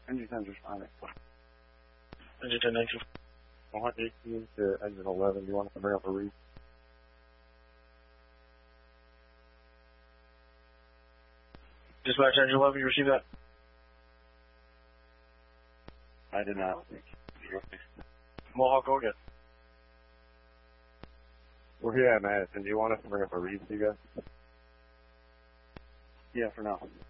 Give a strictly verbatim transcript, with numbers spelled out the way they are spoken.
Engine ten's responding. Engine ten, engine. one eighteen to engine eleven. You want to bring up a read? Dispatch engine eleven, you receive that? I did not. Mohawk, go again. We're here at Madison. Do you want us to bring up a read to you guys? Yeah, for now.